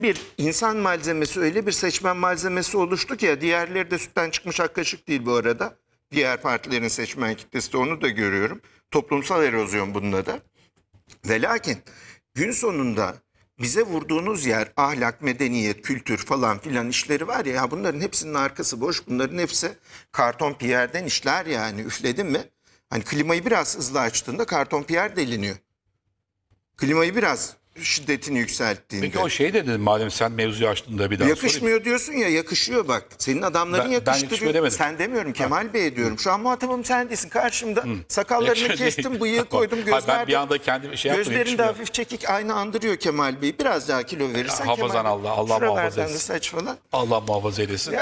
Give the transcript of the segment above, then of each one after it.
bir insan malzemesi, öyle bir seçmen malzemesi oluştu ki, ya diğerleri de sütten çıkmış ak kaşık değil bu arada. Diğer partilerin seçmen kitlesi de, onu da görüyorum. Toplumsal erozyon bununla da. Ve lakin gün sonunda bize vurduğunuz yer ahlak, medeniyet, kültür falan filan işleri var ya, ya bunların hepsinin arkası boş. Bunların hepsi karton piyerden işler yani, üfledin mi? Hani klimayı biraz hızlı açtığında karton piyer deliniyor. Klimayı biraz şiddetini yükselttiğinde. Peki o şey de dedim, madem sen mevzuyu açtın da bir daha yakışmıyor sorayım. diyorsun ya, yakışıyor bak. Senin adamların Ben yakıştı yakışmıyor diyor. demedim. Sen demiyorum, Kemal Bey diyorum. Şu an muhatabım sen değilsin. Karşımda sakallarını Yakışıyor kestim, değil. bıyığı Tamam. koydum, Hayır, ben bir gözler anda kendimi şey yaptım. gözlerinde yakışmıyor. hafif çekik, aynı andırıyor Kemal Bey. Biraz daha kilo verirsen Hafızan Kemal Bey. Allah muhafaza Şuralardan da etsin. saç falan. Allah muhafaza eylesin.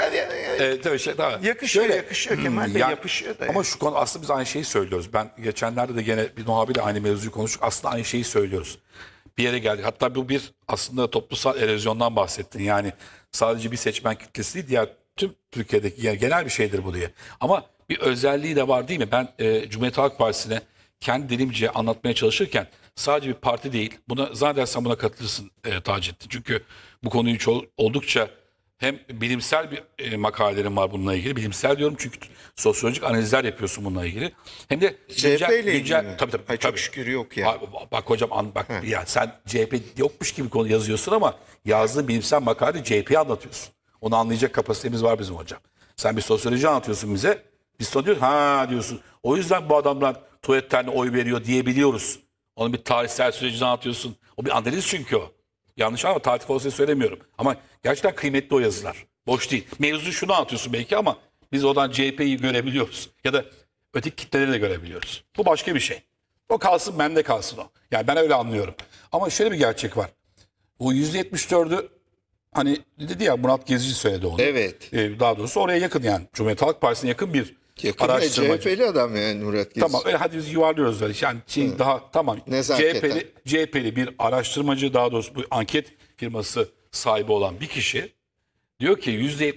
Tamam. Yakışıyor, yakışıyor Kemal Bey, yapışıyor da. Ama şu konu, aslında biz aynı şeyi söylüyoruz. Ben geçenlerde de gene bir muhabirle aynı mevzuyu konuştuk. Aslında aynı şeyi söylüyoruz. Bir yere geldik. Hatta bu bir aslında toplumsal erozyondan bahsettin. Yani sadece bir seçmen kitlesi değil, diğer tüm Türkiye'deki genel bir şeydir bu diye. Ama bir özelliği de var değil mi? Ben Cumhuriyet Halk Partisi'ne kendi dilimce anlatmaya çalışırken sadece bir parti değil. Zannedersen buna katılırsın Taceddin. Çünkü bu konuyu oldukça hem bilimsel bir makalelerim var bununla ilgili. Bilimsel diyorum çünkü sosyolojik analizler yapıyorsun bununla ilgili. Hem de CHP ile ilgili mi? Tabii. Ay, çok şükür yok ya. Bak hocam, bak ya, sen CHP yokmuş gibi konu yazıyorsun ama yazdığın bilimsel makalede CHP'yi anlatıyorsun. Onu anlayacak kapasitemiz var bizim hocam. Sen bir sosyoloji anlatıyorsun bize. Biz sonra diyoruz diyorsun. O yüzden bu adamlar tuvaletlerine oy veriyor diyebiliyoruz. Onun bir tarihsel sürecini anlatıyorsun. O bir analiz çünkü o. Yanlış ama tartif olsa söylemiyorum. Ama gerçekten kıymetli o yazılar. Boş değil. Mevzu şunu anlatıyorsun belki ama biz oradan CHP'yi görebiliyoruz. Ya da öteki kitleleri de görebiliyoruz. Bu başka bir şey. O kalsın, bende kalsın o. Yani ben öyle anlıyorum. Ama şöyle bir gerçek var. Bu %74'ü hani dedi ya, Murat Gezici söyledi onu. Evet. Daha doğrusu oraya yakın yani. Cumhuriyet Halk Partisi'ne yakın bir Yakın araştırmacı. CHP'li adam yani Murat Gezici. Tamam, öyle hadi biz yuvarlıyoruz öyle. Yani daha tamam. Nezaketen. CHP'li bir araştırmacı, daha doğrusu bu anket firması sahibi olan bir kişi diyor ki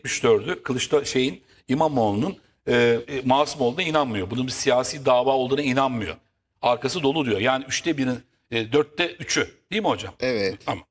%74'ü İmamoğlu'nun masum olduğuna inanmıyor. Bunun bir siyasi dava olduğuna inanmıyor. Arkası dolu diyor. Yani 1/3'ü, 4'te 3'ü değil mi hocam? Evet. Tamam.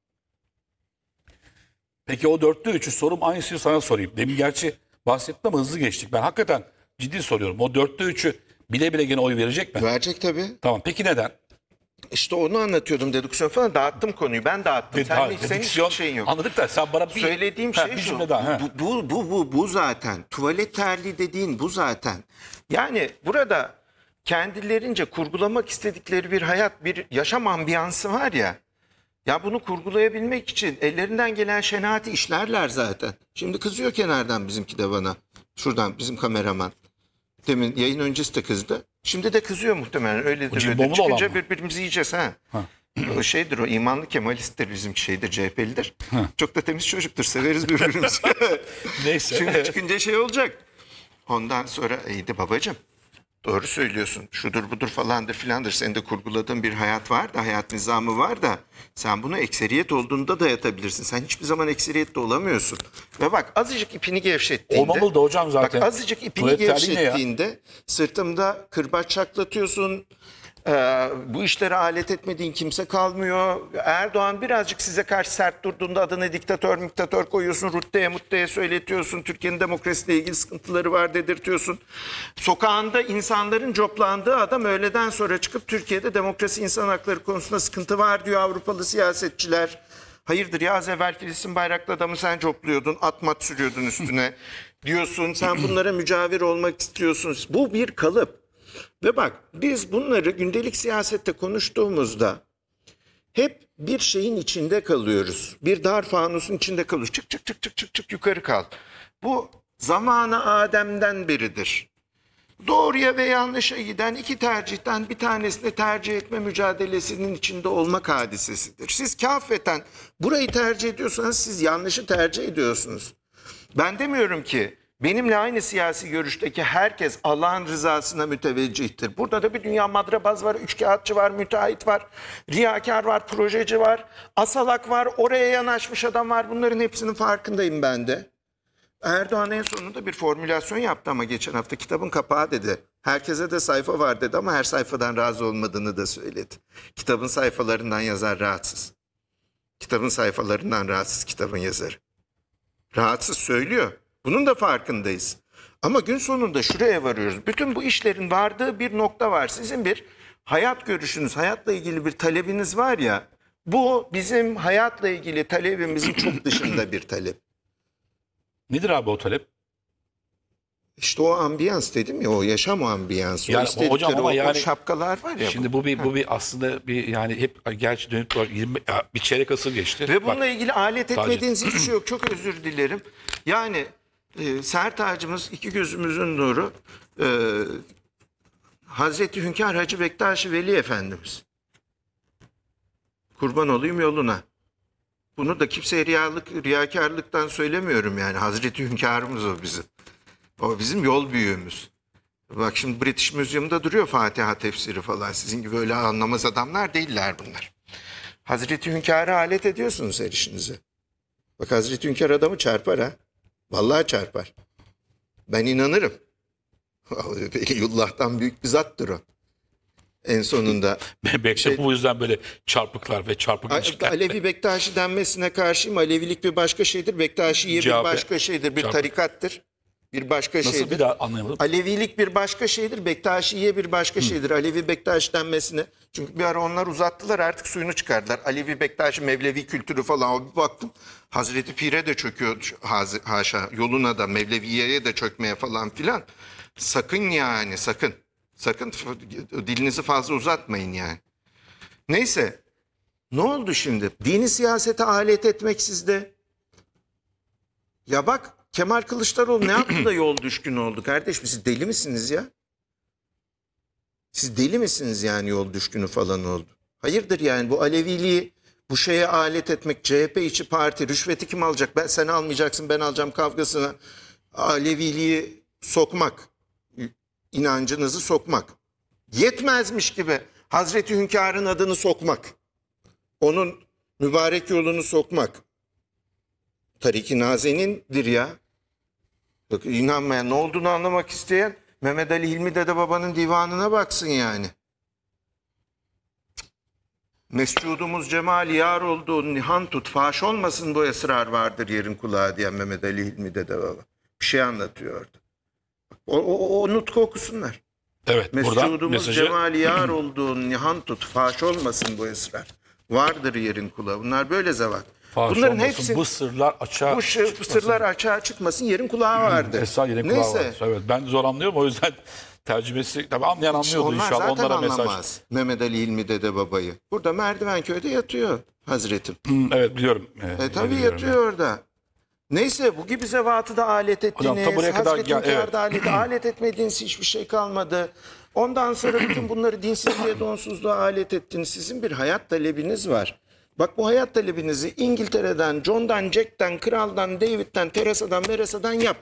Peki o 4'te 3'ü sorum aynısını sana sorayım. Demin gerçi bahsettim ama hızlı geçtik. Ben hakikaten ciddi soruyorum. O 4'te 3'ü bile bile gene oy verecek mi? Verecek tabii. Tamam. Peki neden? İşte onu anlatıyordum, dedüksiyon falan, dağıttım konuyu. Ben dağıttım. Senin Dedüksiyon hiçbir şeyin yok. anladık da sen bana Söylediğim şey bir şu. cümle daha. Bu zaten. Tuvalet terliği dediğin bu zaten. Yani burada kendilerince kurgulamak istedikleri bir hayat, bir yaşam ambiyansı var ya. Ya bunu kurgulayabilmek için ellerinden gelen şenaati işlerler zaten. Şimdi kızıyor kenardan bizimki de bana. Şuradan bizim kameraman. Demin yayın öncesi de kızdı. Şimdi de kızıyor muhtemelen. Öyledir. cimbomlu Çıkınca olan mı? birbirimizi yiyeceğiz ha. O şeydir, o imanlı Kemalisttir, bizim şeydir, CHP'lidir. Çok da temiz çocuktur, severiz birbirimizi. Neyse. Şimdi çıkınca şey olacak. Ondan sonra iyiydi babacığım. Doğru söylüyorsun. Şudur budur falandır filandır. Senin de kurguladığın bir hayat var da, hayat nizamı var da, sen bunu ekseriyet olduğunda dayatabilirsin. Sen hiçbir zaman ekseriyette olamıyorsun. Ve bak, azıcık ipini gevşettiğinde. Olmamalı da hocam zaten. Bak, azıcık ipini Tuvalet terliği ne ya? gevşettiğinde sırtımda kırbaç çaklatıyorsun. Bu işlere alet etmediğin kimse kalmıyor. Erdoğan birazcık size karşı sert durduğunda adına diktatör koyuyorsun. Rutteye söyletiyorsun. Türkiye'nin demokrasiyle ilgili sıkıntıları var dedirtiyorsun. Sokağında insanların coplandığı adam öğleden sonra çıkıp Türkiye'de demokrasi, insan hakları konusunda sıkıntı var diyor Avrupalı siyasetçiler. Hayırdır ya, az evvel Filistin bayraklı adamı sen copluyordun, atmat sürüyordun üstüne diyorsun. Sen bunlara mücavir olmak istiyorsun. Bu bir kalıp. Ve bak, biz bunları gündelik siyasette konuştuğumuzda hep bir şeyin içinde kalıyoruz. Bir dar fanusun içinde kalıyoruz. Çık yukarı kal. Bu zamanı Adem'den beridir. Doğruya ve yanlışa giden iki tercihten bir tanesini tercih etme mücadelesinin içinde olmak hadisesidir. Siz kâfeten burayı tercih ediyorsanız siz yanlışı tercih ediyorsunuz. Ben demiyorum ki benimle aynı siyasi görüşteki herkes Allah'ın rızasına müteveccihtir. Burada da bir dünya madrabaz var, üçkağıtçı var, müteahhit var, riyakar var, projeci var, asalak var, oraya yanaşmış adam var. Bunların hepsinin farkındayım ben de. Erdoğan en sonunda bir formülasyon yaptı ama geçen hafta, kitabın kapağı dedi. Herkese de sayfa var dedi ama her sayfadan razı olmadığını da söyledi. Kitabın sayfalarından yazar rahatsız. Kitabın sayfalarından rahatsız, kitabın yazarı. Rahatsız söylüyor. Bunun da farkındayız. Ama gün sonunda şuraya varıyoruz. Bütün bu işlerin vardığı bir nokta var. Sizin bir hayat görüşünüz, hayatla ilgili bir talebiniz var ya, bu bizim hayatla ilgili talebimizin çok dışında bir talep. Nedir abi o talep? İşte o ambiyans dedim ya, o yaşam ambiyansı. Yani o istedikleri hocam ama o yani şapkalar var ya. Şimdi bu bir aslında bir yani hep gerçi dönüp 20 bir çeyrek asır geçti. Ve bununla Bak, ilgili alet sadece- etmediğiniz hiçbir şey yok. Çok özür dilerim. Yani Sertacımız, iki gözümüzün nuru, Hazreti Hünkâr Hacı Bektaş-ı Veli Efendimiz. Kurban olayım yoluna. Bunu da kimseye riyakarlıktan söylemiyorum yani. Hazreti Hünkârımız o bizim. O bizim yol büyüğümüz. Bak şimdi British Museum'da duruyor Fatiha tefsiri falan. Sizin gibi öyle anlamaz adamlar değiller bunlar. Hazreti Hünkâr'a alet ediyorsunuz her işinize. Bak Hazreti Hünkâr adamı çarpar ha. Vallahi çarpar. Ben inanırım. Veliyullah'tan büyük bir zattır o. En sonunda. Bektaş bu yüzden böyle çarpıklar ve çarpık ilişkiler. Alevi Bektaşi denmesine karşıyım. Alevilik bir başka şeydir. Bektaşiye bir Cevap- başka şeydir. Bir Cevap- tarikattır. Bir başka Nasıl şeydir. bir daha anlayamadım. Alevilik bir başka şeydir. Bektaşiye bir başka şeydir. Alevi Bektaş denmesine. Çünkü bir ara onlar uzattılar, artık suyunu çıkardılar. Alevi Bektaşi, Mevlevi kültürü falan. Bir baktım Hazreti Pir'e de çöküyor haşa. Yoluna da, Mevleviye'ye de çökmeye falan filan. Sakın yani, sakın. Sakın dilinizi fazla uzatmayın yani. Neyse. Ne oldu şimdi? Dini siyasete alet etmek sizde. Ya bak Kemal Kılıçdaroğlu ne yaptı da yol düşkünü oldu kardeşim? Siz deli misiniz ya? Siz deli misiniz yani yol düşkünü falan oldu? Hayırdır yani bu Aleviliği bu şeye alet etmek, CHP içi parti, rüşveti kim alacak? Sen almayacaksın, ben alacağım kavgasına. Aleviliği sokmak, inancınızı sokmak. Yetmezmiş gibi Hazreti Hünkâr'ın adını sokmak. Onun mübarek yolunu sokmak. Tarik-i Nazen'indir ya. Bak, inanmayan, ne olduğunu anlamak isteyen Mehmet Ali Hilmi Dede Baba'nın divanına baksın yani. Mescudumuz cemali yar olduğu nihan tut, faş olmasın bu esrar vardır yerin kulağı diyen Mehmet Ali Hilmi Dede Baba. Bir şey anlatıyor orada. O nutku okusunlar. Evet, buradan Mescudumuz mesajı cemali yar olduğu nihan tut, faş olmasın bu esrar. Vardır yerin kulağı. Bunlar böyle zevat. faş Bunların olmasın, hepsi bu sırlar açığa bu çıkmasın. sırlar açığa çıkmasın, yerin kulağı vardır. Esra yerin kulağı Neyse. var. Evet, ben zor anlıyorum, o yüzden tercümesi tabii anlayan anlıyordu Onlar inşallah, zaten onlara mesaj. anlamaz Mehmet Ali Hilmi Dede Baba'yı. Burada Merdivenköy'de yatıyor Hazretim. Evet, biliyorum. Tabii biliyorum. yatıyor orada. Neyse bu gibi zevatı da alet ettiniz. Hocam, ta buraya kadar Hazreti gel- Hünkâr'da alet etmediğiniz hiçbir şey kalmadı. Ondan sonra bütün bunları dinsizliğe, donsuzluğa alet ettiniz. Sizin bir hayat talebiniz var. Bak bu hayat talebinizi İngiltere'den, John'dan, Jack'ten, Kral'dan, David'den, Teresa'dan, Meresa'dan yap.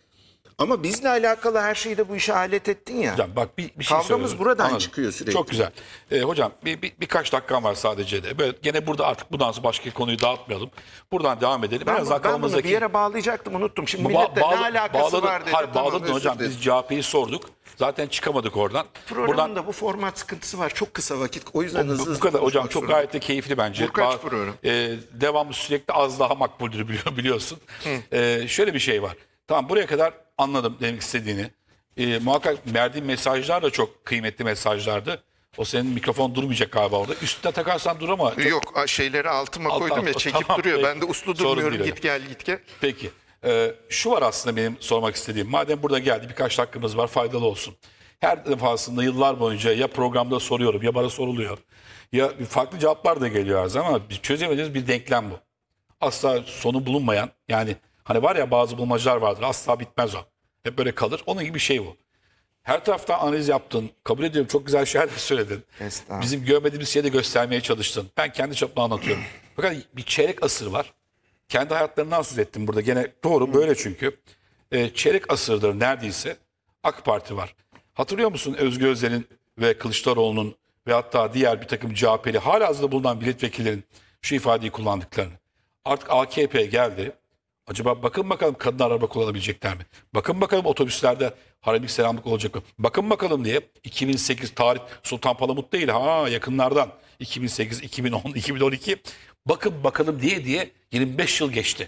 Ama bizle alakalı her şeyi de bu işe alet ettin ya. Hocam bak bir şey Kavgamız söylüyorum. buradan Anladım. çıkıyor sürekli. Çok güzel. Hocam birkaç dakikam var sadece de. Böyle, gene burada artık bundan sonra başka konuyu dağıtmayalım. Buradan devam edelim. En azından Ben bunu bir kafamızdaki- yere bağlayacaktım, unuttum. Şimdi Ba- milletle ne bağla- alakası bağladın- var dedi. Hayır, Tamam, bağladın özür hocam. dilerim. Biz CHP'yi sorduk. Zaten çıkamadık oradan. Programın da bu format sıkıntısı var. Çok kısa vakit. O yüzden hızlı Bu kadar hocam, konuşmak çok zorunda. gayet de keyifli bence. Bu kaç program? Devamlı sürekli az daha makbuldür biliyorsun. Şöyle bir şey var. Tamam, buraya kadar anladım demek istediğini. Muhakkak verdiğin mesajlar da çok kıymetli mesajlardı. O senin mikrofon durmayacak galiba orada. Üstüne takarsan dur ama. Yok şeyleri altıma koydum ya, çekip tamam, duruyor. peki. Ben de uslu Sorun durmuyorum. değil Git gel git gel. Peki. Şu var aslında benim sormak istediğim. Madem burada geldi, birkaç dakikamız var, faydalı olsun. Her defasında yıllar boyunca ya programda soruyorum ya bana soruluyor. Ya farklı cevaplar da geliyor her zaman ama biz çözemediğimiz bir denklem bu. Asla sonu bulunmayan, yani hani var ya bazı bulmacalar vardır, asla bitmez o. Hep böyle kalır. Onun gibi bir şey bu. Her taraftan analiz yaptın. Kabul ediyorum, çok güzel şeyler de söyledin. Estağfurullah. Bizim görmediğimiz şeyi de göstermeye çalıştın. Ben kendi çapımda anlatıyorum. Fakat bir çeyrek asır var. Kendi hayatlarından söz ettim burada. Gene doğru böyle çünkü. Çeyrek asırdır neredeyse AK Parti var. Hatırlıyor musun Özgür Özel'in ve Kılıçdaroğlu'nun ve hatta diğer bir takım CHP'li halihazırda bulunan milletvekillerin şu ifadeyi kullandıklarını? Artık AKP geldi. Acaba bakın bakalım kadın araba kullanabilecekler mi? Bakın bakalım otobüslerde haremlik selamlık olacak mı? Bakın bakalım diye 2008 tarih Sultan Palamut değil ha yakınlardan 2008, 2010, 2012 Bakın bakalım diye 25 yıl geçti.